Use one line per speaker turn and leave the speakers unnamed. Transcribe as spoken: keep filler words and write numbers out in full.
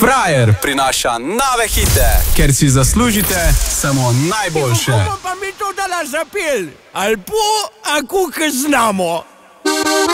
Frajer prinaša nove hite, ker si zaslužite samo najboljše.
Bomo pa mi to dala zapel, ali po, ako znamo.